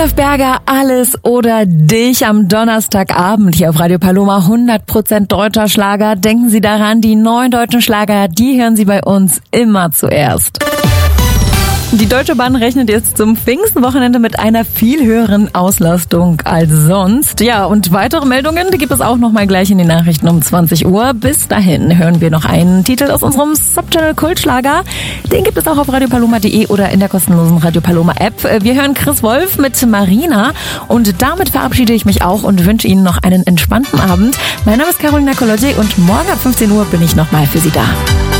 Christoph Berger, Alles oder Dich am Donnerstagabend hier auf Radio Paloma, 100% deutscher Schlager. Denken Sie daran, die neuen deutschen Schlager, die hören Sie bei uns immer zuerst. Die Deutsche Bahn rechnet jetzt zum Pfingstwochenende mit einer viel höheren Auslastung als sonst. Ja, und weitere Meldungen, die gibt es auch noch mal gleich in den Nachrichten um 20 Uhr. Bis dahin hören wir noch einen Titel aus unserem Subchannel Kultschlager. Den gibt es auch auf radiopaloma.de oder in der kostenlosen Radio Paloma App. Wir hören Chris Wolf mit Marina und damit verabschiede ich mich auch und wünsche Ihnen noch einen entspannten Abend. Mein Name ist Carolina Colotti und morgen ab 15 Uhr bin ich nochmal für Sie da.